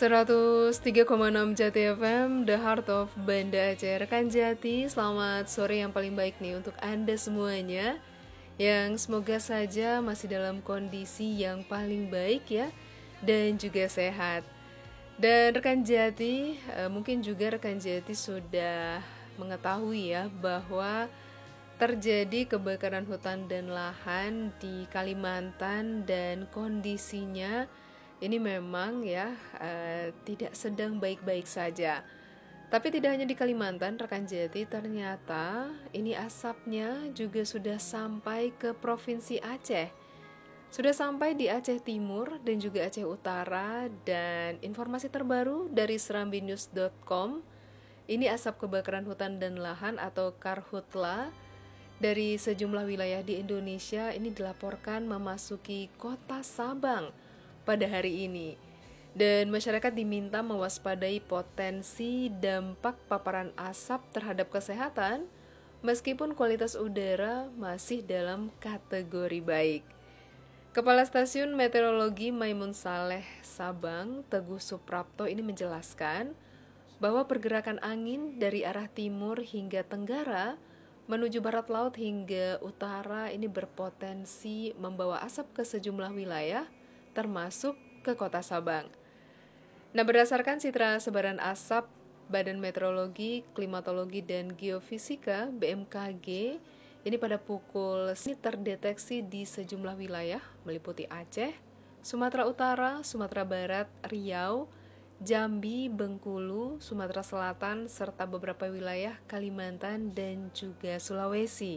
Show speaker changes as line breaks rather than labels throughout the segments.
103,6 Jati FM, The Heart of Banda Aceh. Rekan Jati, selamat sore yang paling baik nih untuk Anda semuanya, yang semoga saja masih dalam kondisi yang paling baik ya, dan juga sehat. Dan rekan Jati, mungkin juga rekan Jati sudah mengetahui ya bahwa terjadi kebakaran hutan dan lahan di Kalimantan, dan kondisinya ini memang ya tidak sedang baik-baik saja. Tapi tidak hanya di Kalimantan, rekan Jati, ternyata ini asapnya juga sudah sampai ke Provinsi Aceh. Sudah sampai di Aceh Timur dan juga Aceh Utara. Dan informasi terbaru dari serambinews.com, ini asap kebakaran hutan dan lahan atau Karhutla dari sejumlah wilayah di Indonesia ini dilaporkan memasuki kota Sabang pada hari ini. Dan masyarakat diminta mewaspadai potensi dampak paparan asap terhadap kesehatan meskipun kualitas udara masih dalam kategori baik. Kepala Stasiun Meteorologi Maimun Saleh Sabang, Teguh Suprapto ini menjelaskan bahwa pergerakan angin dari arah timur hingga tenggara menuju barat laut hingga utara ini berpotensi membawa asap ke sejumlah wilayah termasuk ke kota Sabang. Nah, berdasarkan citra sebaran asap Badan Meteorologi, Klimatologi, dan Geofisika BMKG, ini pada pukul ini terdeteksi di sejumlah wilayah meliputi Aceh, Sumatera Utara, Sumatera Barat, Riau, Jambi, Bengkulu, Sumatera Selatan, serta beberapa wilayah Kalimantan dan juga Sulawesi.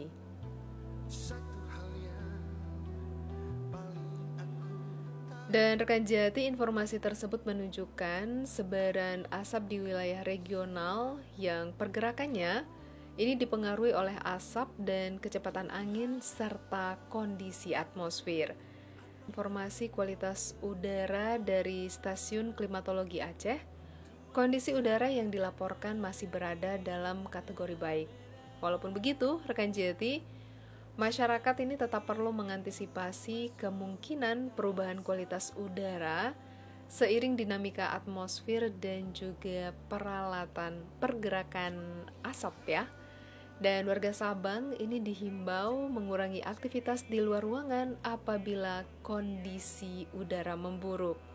Dan rekan Jati, informasi tersebut menunjukkan sebaran asap di wilayah regional yang pergerakannya ini dipengaruhi oleh asap dan kecepatan angin serta kondisi atmosfer. Informasi kualitas udara dari Stasiun Klimatologi Aceh, kondisi udara yang dilaporkan masih berada dalam kategori baik. Walaupun begitu, rekan Jati, masyarakat ini tetap perlu mengantisipasi kemungkinan perubahan kualitas udara seiring dinamika atmosfer dan juga peralatan pergerakan asap ya. Dan warga Sabang ini dihimbau mengurangi aktivitas di luar ruangan apabila kondisi udara memburuk.